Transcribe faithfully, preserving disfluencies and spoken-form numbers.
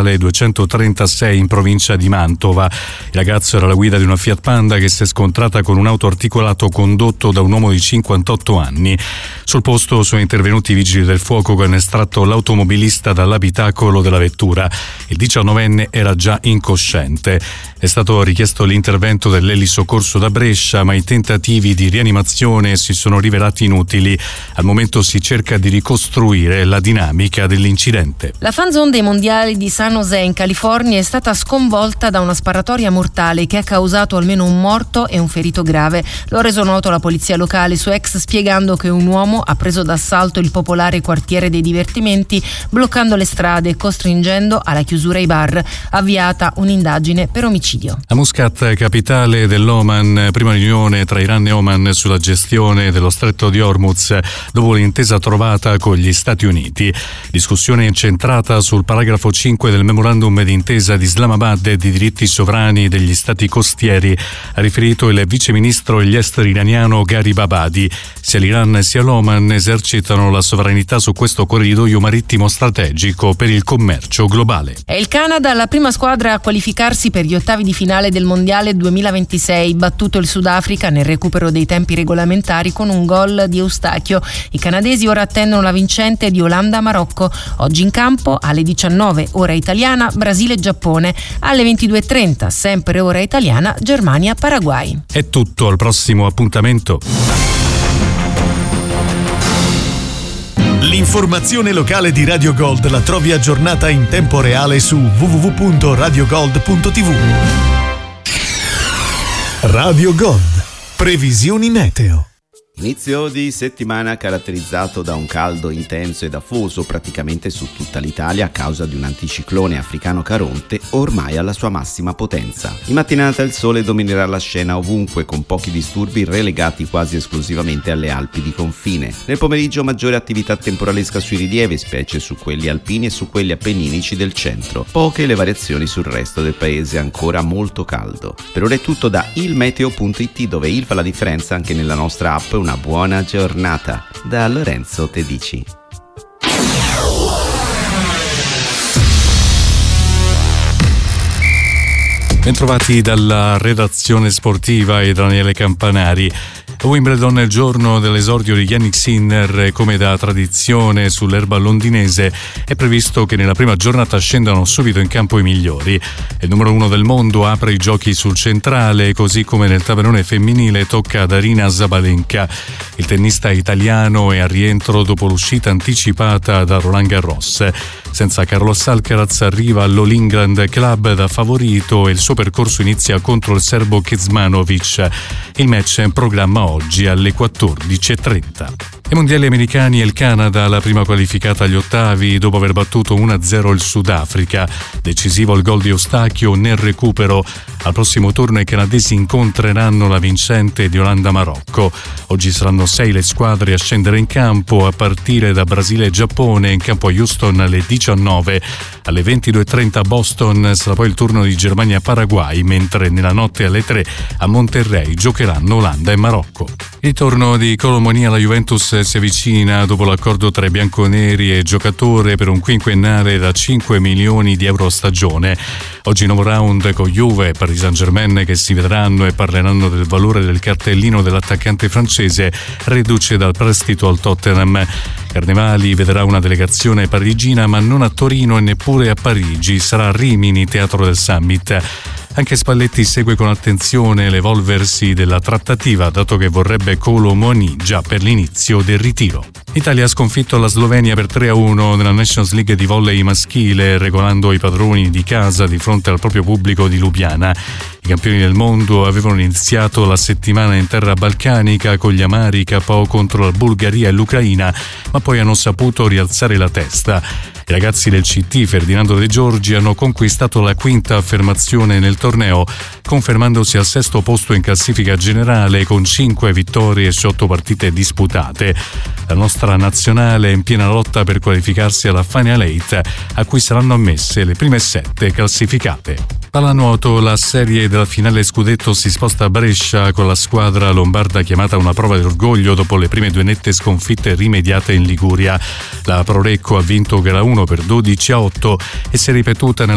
Viale duecentotrentasei in provincia di Mantova. Il ragazzo era alla guida di una Fiat Panda che si è scontrata con un auto articolato condotto da un uomo di cinquantotto anni. Sul posto sono intervenuti i vigili del fuoco che hanno estratto l'automobilista dall'abitacolo della vettura. Il diciannovenne era già incosciente. È stato richiesto l'intervento dell'elisoccorso da Brescia, ma i tentativi di rianimazione si sono rivelati inutili. Al momento si cerca di ricostruire la dinamica dell'incidente. La fan zone dei mondiali di San José in California è stata sconvolta da una sparatoria mortale che ha causato almeno un morto e un ferito grave. Lo ha reso noto la polizia locale su X, spiegando che un uomo ha preso d'assalto il popolare quartiere dei divertimenti, bloccando le strade e costringendo alla chiusura i bar. Avviata un'indagine per omicidio. A Muscat, capitale dell'Oman, prima riunione tra Iran e Oman sulla gestione dello stretto di Hormuz dopo l'intesa trovata con gli Stati Uniti. Discussione centrata sul paragrafo cinque del memorandum d'intesa di Islamabad di diritti sovrani degli stati costieri, ha riferito il viceministro degli esteri iraniano Gharib Abadi. Sia l'Iran sia l'Oman esercitano la sovranità su questo corridoio marittimo strategico per il commercio globale. È il Canada la prima squadra a qualificarsi per gli ottavi di finale del mondiale duemilaventisei, battuto il Sudafrica nel recupero dei tempi regolamentari con un gol di Eustachio. I canadesi ora attendono la vincente di Olanda-Marocco. Oggi in campo alle diciannove ora italiana Brasile-Giappone, alle ventidue e trenta sempre ora italiana Germania-Paraguay. È tutto, al prossimo appuntamento. L'informazione locale di Radio Gold la trovi aggiornata in tempo reale su w w w punto radio gold punto t v. Radio Gold. Previsioni meteo. Inizio di settimana caratterizzato da un caldo intenso ed afoso praticamente su tutta l'Italia a causa di un anticiclone africano Caronte ormai alla sua massima potenza. In mattinata il sole dominerà la scena ovunque, con pochi disturbi relegati quasi esclusivamente alle Alpi di confine. Nel pomeriggio maggiore attività temporalesca sui rilievi, specie su quelli alpini e su quelli appenninici del centro. Poche le variazioni sul resto del paese, ancora molto caldo. Per ora è tutto da ilmeteo punto it, dove il fa la differenza anche nella nostra app. Una buona giornata da Lorenzo Tedici. Bentrovati dalla redazione sportiva e Daniele Campanari. Wimbledon è il giorno dell'esordio di Jannik Sinner. Come da tradizione sull'erba londinese è previsto che nella prima giornata scendano subito in campo i migliori. Il numero uno del mondo apre i giochi sul centrale, così come nel tabellone femminile tocca ad Aryna Sabalenka. Il tennista italiano è a rientro dopo l'uscita anticipata da Roland Garros. Senza Carlos Alcaraz arriva all'All England Club da favorito e il suo percorso inizia contro il serbo Kecmanovic. Il match è in programma oggi alle quattordici e trenta. I mondiali americani e il Canada, la prima qualificata agli ottavi dopo aver battuto uno a zero il Sudafrica. Decisivo il gol di Eustachio nel recupero. Al prossimo turno i canadesi incontreranno la vincente di Olanda-Marocco. Oggi saranno sei le squadre a scendere in campo, a partire da Brasile e Giappone. In campo a Houston alle diciannove. Alle ventidue e trenta a Boston sarà poi il turno di Germania-Paraguay, mentre nella notte alle tre a Monterrey giocheranno Olanda e Marocco. Il ritorno di Colomoni alla Juventus si avvicina dopo l'accordo tra i bianconeri e il giocatore per un quinquennale da cinque milioni di euro a stagione. Oggi nuovo round con Juve e Paris Saint-Germain che si vedranno e parleranno del valore del cartellino dell'attaccante francese reduce dal prestito al Tottenham. Carnevali vedrà una delegazione parigina, ma non a Torino e neppure a Parigi, sarà a Rimini, teatro del Summit. Anche Spalletti segue con attenzione l'evolversi della trattativa, dato che vorrebbe Colomoni già per l'inizio del ritiro. L'Italia ha sconfitto la Slovenia per tre a uno nella Nations League di volley maschile, regolando i padroni di casa di fronte al proprio pubblico di Lubiana. I campioni del mondo avevano iniziato la settimana in terra balcanica con gli amari K O contro la Bulgaria e l'Ucraina, ma poi hanno saputo rialzare la testa. I ragazzi del C T Ferdinando De Giorgi hanno conquistato la quinta affermazione nel torneo, confermandosi al sesto posto in classifica generale con cinque vittorie su otto partite disputate. La nostra nazionale è in piena lotta per qualificarsi alla Final Eight, a cui saranno ammesse le prime sette classificate. Pallanuoto, la serie della finale scudetto si sposta a Brescia con la squadra lombarda chiamata a una prova dell'orgoglio dopo le prime due nette sconfitte rimediate in Liguria. La Prorecco ha vinto gara uno per dodici a otto e si è ripetuta nella